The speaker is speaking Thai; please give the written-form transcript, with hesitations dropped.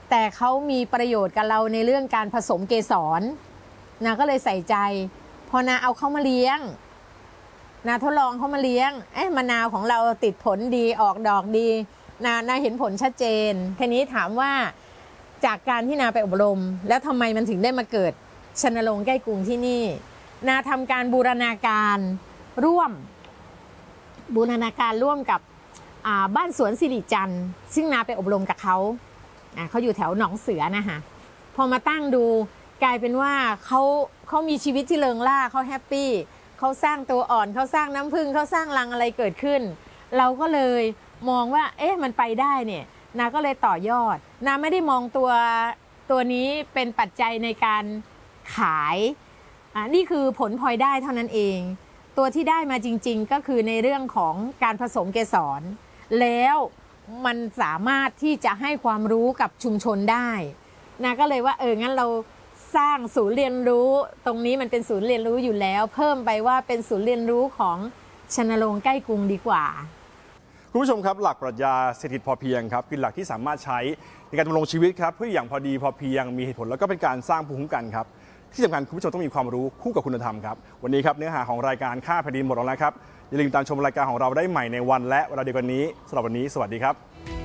แต่เขามีประโยชน์กับเราในเรื่องการผสมเกสรนาก็เลยใส่ใจพอนาเอาเขามาเลี้ยงนาทดลองเขามาเลี้ยงมะนาวของเราติดผลดีออกดอกดีนาเห็นผลชัดเจนทีนี้ถามว่าจากการที่นาไปอบรมแล้วทำไมมันถึงได้มาเกิดชนรงค์ใกล้กรุงที่นี่นาทำการบูรณาการร่วมกับบ้านสวนสิริจันทร์ซึ่งนาไปอบรมกับเขาอยู่แถวหนองเสือนะคะพอมาตั้งดูกลายเป็นว่าเขามีชีวิตที่เริงร่าเขาแฮปปี้เขาสร้างตัวอ่อนเขาสร้างน้ำผึ้งเขาสร้างรังอะไรเกิดขึ้นเราก็เลยมองว่ามันไปได้เนี่ยนาก็เลยต่อยอดนาไม่ได้มองตัวนี้เป็นปัจจัยในการขายนี่คือผลพลอยได้เท่านั้นเองตัวที่ได้มาจริงๆก็คือในเรื่องของการผสมเกสรแล้วมันสามารถที่จะให้ความรู้กับชุมชนได้นาก็เลยว่างั้นเราสร้างศูนย์เรียนรู้ตรงนี้มันเป็นศูนย์เรียนรู้อยู่แล้วเพิ่มไปว่าเป็นศูนย์เรียนรู้ของชนรงค์ใกล้กรุงดีกว่าคุณผู้ชมครับหลักปรัชญาเศรษฐกิจพอเพียงครับคือหลักที่สามารถใช้ในการดำรงชีวิตครับเพื่ออย่างพอดีพอเพียงมีเหตุผลแล้วก็เป็นการสร้างภูมิคุ้มกันครับที่สำคัญคุณผู้ชมต้องมีความรู้คู่กับคุณธรรมครับวันนี้ครับเนื้อหาของรายการค่าแผ่นดินหมดแล้วครับอย่าลืมตามชมรายการของเราได้ใหม่ในวันและเวลาเดียวกันนี้สำหรับวันนี้สวัสดีครับ